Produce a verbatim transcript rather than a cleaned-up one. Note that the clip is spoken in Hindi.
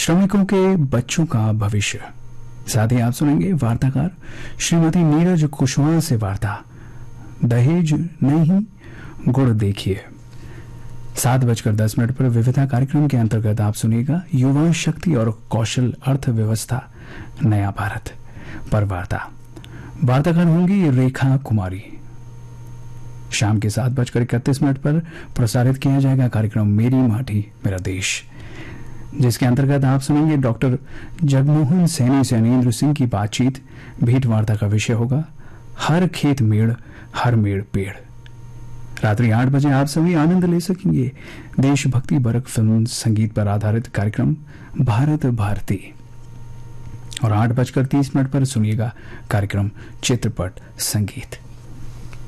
श्रमिकों के बच्चों का भविष्य। साथ ही आप सुनेंगे वार्ताकार श्रीमती नीरज कुशवाहा से वार्ता, दहेज नहीं गुड़ देखिए। सात बजकर दस मिनट पर विविधा कार्यक्रम के अंतर्गत आप सुनिएगा युवा शक्ति और कौशल अर्थव्यवस्था नया भारत पर वार्ता। वार्ताकार होंगी रेखा कुमारी। शाम के सात बजकर इकतीस मिनट पर प्रसारित किया जाएगा कार्यक्रम मेरी माटी मेरा देश, जिसके अंतर्गत आप सुनेंगे डॉक्टर जगमोहन सैनी से अनिंद्र सिंह की बातचीत। भेंट वार्ता का विषय होगा हर खेत मेड़ हर मेड़ पेड़। रात्रि आठ बजे आप सभी आनंद ले सकेंगे देशभक्ति बरक फिल्म संगीत पर आधारित कार्यक्रम भारत भारती। और आठ बजकर तीस मिनट पर सुनिएगा कार्यक्रम चित्रपट संगीत।